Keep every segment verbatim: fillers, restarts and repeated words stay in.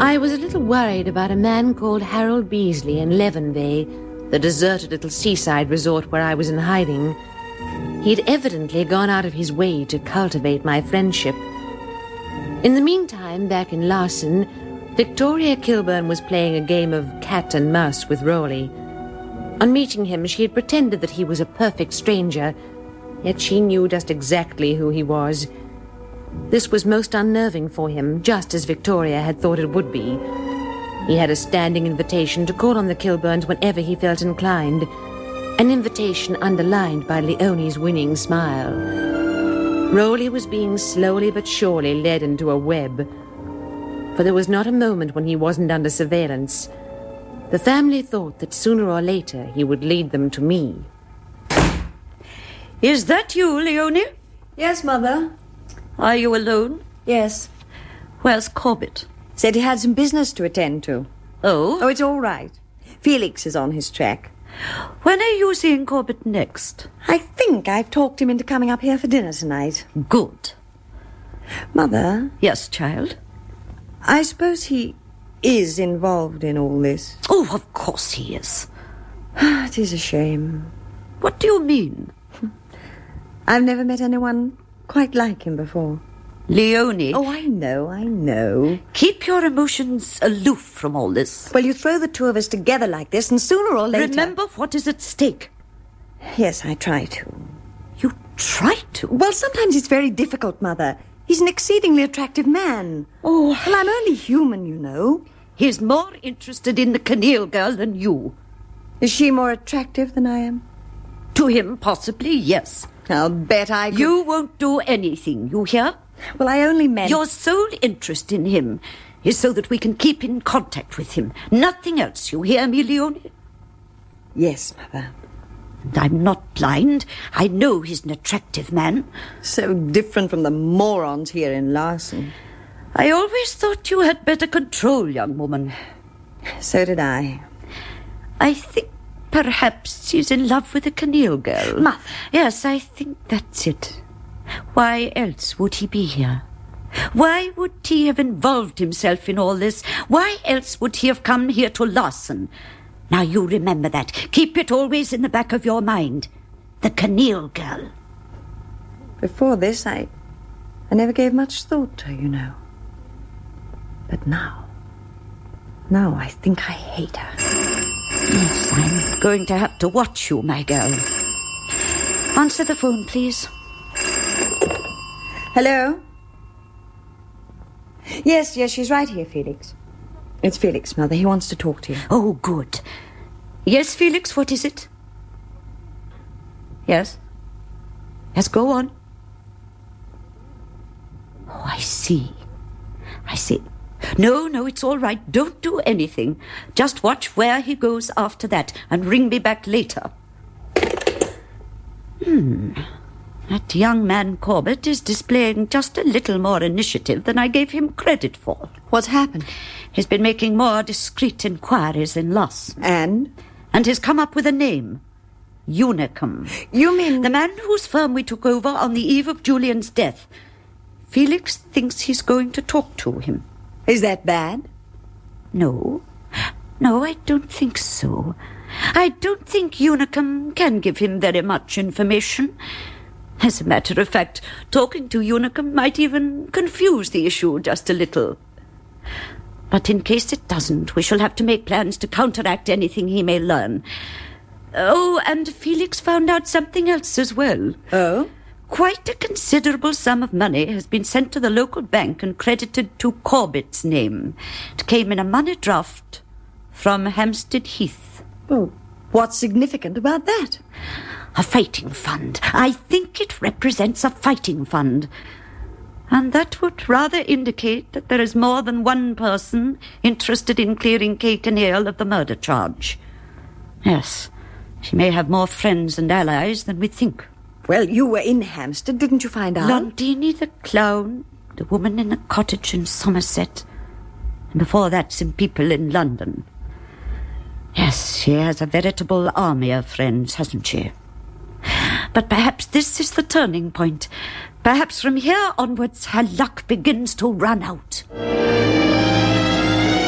I was a little worried about a man called Harold Beasley in Leven Bay, the deserted little seaside resort where I was in hiding. He'd evidently gone out of his way to cultivate my friendship. In the meantime, back in Larson, Victoria Kilburn was playing a game of cat and mouse with Rowley. On meeting him, she had pretended that he was a perfect stranger, yet she knew just exactly who he was. This was most unnerving for him, just as Victoria had thought it would be. He had a standing invitation to call on the Kilburns whenever he felt inclined, an invitation underlined by Leonie's winning smile. Rowley was being slowly but surely led into a web, for there was not a moment when he wasn't under surveillance. The family thought that sooner or later he would lead them to me. Is that you, Leonie? Yes, Mother. Are you alone? Yes. Where's Corbett? Said he had some business to attend to. Oh? Oh, it's all right. Felix is on his track. When are you seeing Corbett next? I think I've talked him into coming up here for dinner tonight. Good. Mother? Yes, child? I suppose he is involved in all this. Oh, of course he is. It is a shame. What do you mean? I've never met anyone quite like him before. Leonie. Oh, I know, I know. Keep your emotions aloof from all this. Well, you throw the two of us together like this, and sooner or later... Remember what is at stake. Yes, I try to. You try to? Well, sometimes it's very difficult, Mother. He's an exceedingly attractive man. Oh. Well, I'm only human, you know. He's more interested in the Kinneil girl than you. Is she more attractive than I am? To him, possibly, yes. I'll bet I could... You won't do anything, you hear? Well, I only meant... Your sole interest in him is so that we can keep in contact with him. Nothing else, you hear me, Leonie? Yes, Mother. And I'm not blind. I know he's an attractive man. So different from the morons here in Larson. I always thought you had better control, young woman. So did I. I think perhaps he's in love with the Kinneil girl. Mother. Yes, I think that's it. Why else would he be here? Why would he have involved himself in all this? Why else would he have come here to Larson? Now you remember that. Keep it always in the back of your mind. The Kinneil girl. Before this, I... I never gave much thought to her, you know. But now... Now I think I hate her. Yes, I'm going to have to watch you, my girl. Answer the phone, please. Hello? Yes, yes, she's right here, Felix. It's Felix, Mother. He wants to talk to you. Oh, good. Yes, Felix, what is it? Yes? Yes, go on. Oh, I see. I see. No, no, it's all right. Don't do anything. Just watch where he goes after that and ring me back later. Hmm... That young man Corbett is displaying just a little more initiative than I gave him credit for. What's happened? He's been making more discreet inquiries in Loss. And? And he's come up with a name. Unicum. You mean... The man whose firm we took over on the eve of Julian's death. Felix thinks he's going to talk to him. Is that bad? No. No, I don't think so. I don't think Unicum can give him very much information. As a matter of fact, talking to Unicum might even confuse the issue just a little. But in case it doesn't, we shall have to make plans to counteract anything he may learn. Oh, and Felix found out something else as well. Oh? Quite a considerable sum of money has been sent to the local bank and credited to Corbett's name. It came in a money draft from Hampstead Heath. Well, what's significant about that? A fighting fund. I think it represents a fighting fund. And that would rather indicate that there is more than one person interested in clearing Kay Kinneil of the murder charge. Yes, she may have more friends and allies than we think. Well, you were in Hampstead, didn't you find out? Londini the clown, the woman in the cottage in Somerset, and before that some people in London. Yes, she has a veritable army of friends, hasn't she? But perhaps this is the turning point. Perhaps from here onwards her luck begins to run out.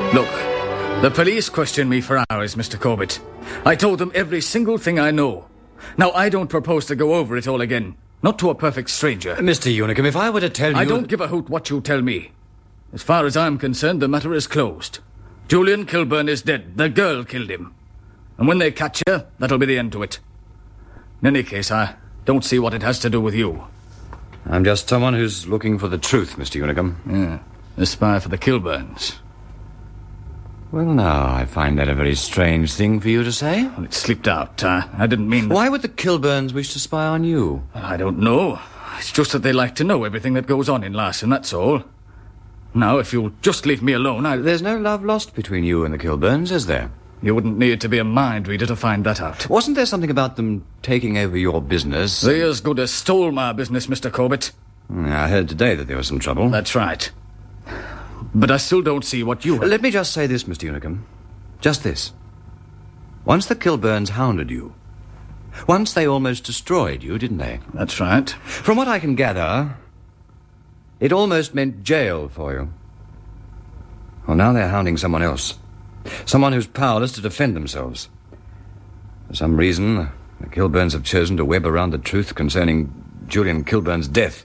Look, the police questioned me for hours, Mister Corbett. I told them every single thing I know. Now, I don't propose to go over it all again. Not to a perfect stranger. Mister Unicum, if I were to tell you... I don't give a hoot what you tell me. As far as I'm concerned, the matter is closed. Julian Kilburn is dead. The girl killed him. And when they catch her, that'll be the end to it. In any case, I don't see what it has to do with you. I'm just someone who's looking for the truth, Mister Unicum. Yeah, a spy for the Kilburns. Well, now, I find that a very strange thing for you to say. Well, it slipped out. Uh, I didn't mean... Why would the Kilburns wish to spy on you? Well, I don't know. It's just that they like to know everything that goes on in Larson, that's all. Now, if you'll just leave me alone, I'll... There's no love lost between you and the Kilburns, is there? You wouldn't need to be a mind reader to find that out. Wasn't there something about them taking over your business? They as good as stole my business, Mister Corbett. I heard today that there was some trouble. That's right. But I still don't see what you... Let me just say this, Mister Unicum. Just this. Once the Kilburns hounded you. Once they almost destroyed you, didn't they? That's right. From what I can gather, it almost meant jail for you. Well, now they're hounding someone else. Someone who's powerless to defend themselves. For some reason, the Kilburns have chosen to web around the truth concerning Julian Kilburn's death.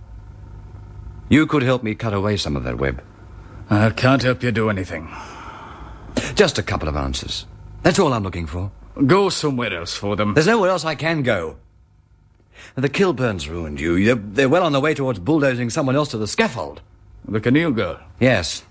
You could help me cut away some of that web. I can't help you do anything. Just a couple of answers. That's all I'm looking for. Go somewhere else for them. There's nowhere else I can go. The Kilburns ruined you. They're, they're well on their way towards bulldozing someone else to the scaffold. The Keneal girl? Yes.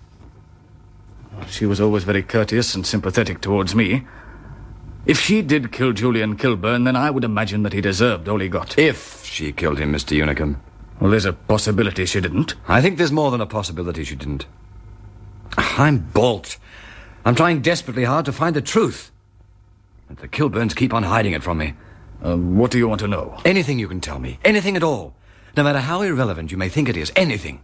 She was always very courteous and sympathetic towards me. If she did kill Julian Kilburn, then I would imagine that he deserved all he got. If she killed him, Mister Unicum. Well, there's a possibility she didn't. I think there's more than a possibility she didn't. I'm balked. I'm trying desperately hard to find the truth. But the Kilburns keep on hiding it from me. Uh, what do you want to know? Anything you can tell me. Anything at all. No matter how irrelevant you may think it is. Anything.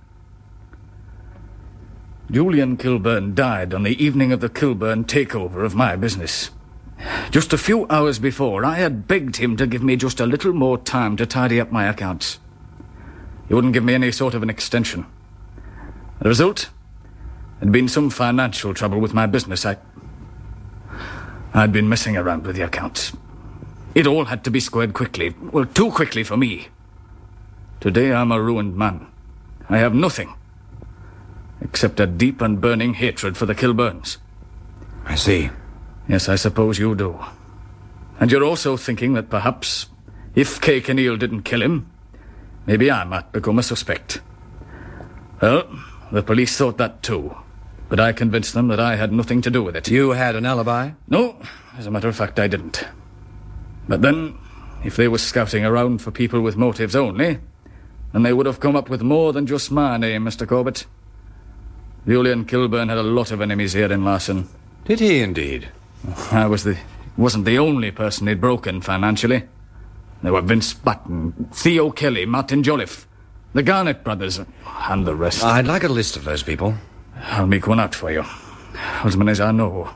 Julian Kilburn died on the evening of the Kilburn takeover of my business. Just a few hours before, I had begged him to give me just a little more time to tidy up my accounts. He wouldn't give me any sort of an extension. The result? There'd been some financial trouble with my business. I... I'd been messing around with the accounts. It all had to be squared quickly. Well, too quickly for me. Today I'm a ruined man. I have nothing. Except a deep and burning hatred for the Kilburns. I see. Yes, I suppose you do. And you're also thinking that perhaps, if Kay Keneal didn't kill him, maybe I might become a suspect. Well, the police thought that too. But I convinced them that I had nothing to do with it. You had an alibi? No, as a matter of fact, I didn't. But then, if they were scouting around for people with motives only, then they would have come up with more than just my name, Mister Corbett. Julian Kilburn had a lot of enemies here in Larson. Did he indeed? I was the wasn't the only person he'd broken financially. There were Vince Button, Theo Kelly, Martin Jolliffe, the Garnett brothers, and the rest. I'd like a list of those people. I'll make one out for you. As many as I know.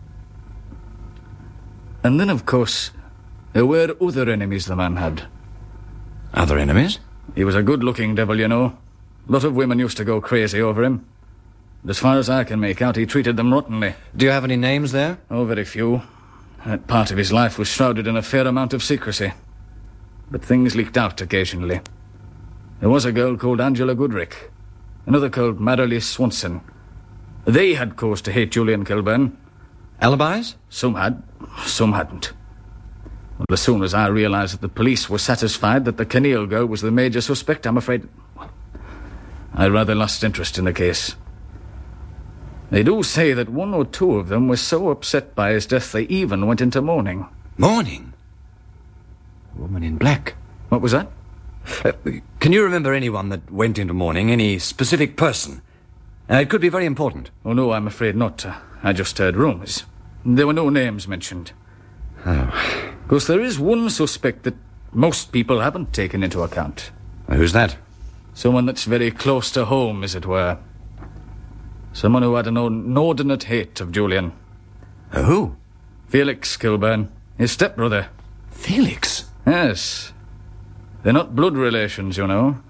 And then, of course, there were other enemies the man had. Other enemies? He was a good-looking devil, you know. A lot of women used to go crazy over him. But as far as I can make out, he treated them rottenly. Do you have any names there? Oh, very few. That part of his life was shrouded in a fair amount of secrecy. But things leaked out occasionally. There was a girl called Angela Goodrick. Another called Marilee Swanson. They had cause to hate Julian Kilburn. Alibis? Some had, some hadn't. Well, as soon as I realized that the police were satisfied that the Keneal girl was the major suspect, I'm afraid... Well, I rather lost interest in the case. They do say that one or two of them were so upset by his death they even went into mourning. Mourning? A woman in black. What was that? Uh, can you remember anyone that went into mourning? Any specific person? Uh, it could be very important. Oh, no, I'm afraid not. Uh, I just heard rumours. There were no names mentioned. Oh. Of course, there is one suspect that most people haven't taken into account. Uh, who's that? Someone that's very close to home, as it were. Someone who had an inordinate hate of Julian. Uh, who? Felix Kilburn, his stepbrother. Felix? Yes. They're not blood relations, you know.